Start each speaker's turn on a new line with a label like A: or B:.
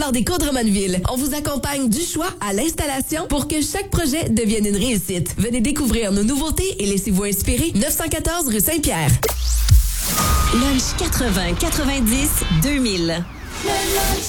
A: Plan Déco Drummondville. On vous accompagne du choix à l'installation pour que chaque projet devienne une réussite. Venez découvrir nos nouveautés et laissez-vous inspirer. 914 rue Saint-Pierre.
B: Lunch 80, 90, 2000.
C: Le lunch